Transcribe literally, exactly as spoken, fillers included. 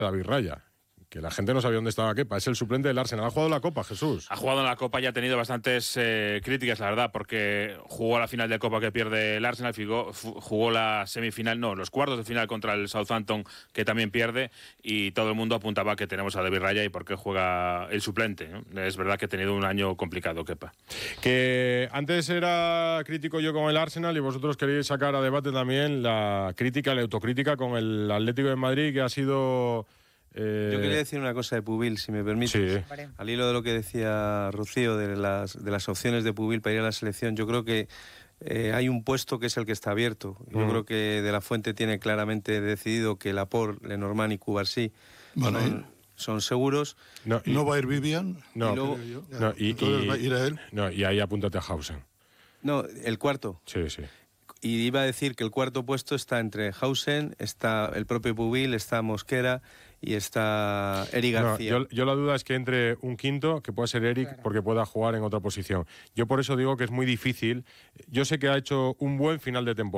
David Raya, que la gente no sabía dónde estaba Kepa. Es el suplente del Arsenal. Ha jugado la Copa, Jesús. Ha jugado en la Copa y ha tenido bastantes eh, críticas, la verdad, porque jugó la final de Copa que pierde el Arsenal, jugó, jugó la semifinal, no, los cuartos de final contra el Southampton, que también pierde, y todo el mundo apuntaba que tenemos a David Raya y por qué juega el suplente, ¿no? Es verdad que ha tenido un año complicado, Kepa. Que antes era crítico yo con el Arsenal y vosotros queréis sacar a debate también la crítica, la autocrítica con el Atlético de Madrid, que ha sido... Eh... Yo quería decir una cosa de Pubil, si me permites. Sí. Al hilo de lo que decía Rocío de las, de las opciones de Pubil para ir a la selección, yo creo que eh, hay un puesto que es el que está abierto. Yo mm. creo que De La Fuente tiene claramente decidido que Laporte, Lenormand y Cubarsí bueno, son, son seguros. No, y, ¿No va a ir Vivian? No, y luego, no y, entonces y, va a ir a él. No, y ahí apúntate a Hausen. No, el cuarto. Sí, sí. Y iba a decir que el cuarto puesto está entre Hausen, está el propio Pubil, está Mosquera y está Eric García. No, yo, yo la duda es que entre un quinto, que pueda ser Eric, claro, porque pueda jugar en otra posición. Yo por eso digo que es muy difícil. Yo sé que ha hecho un buen final de temporada.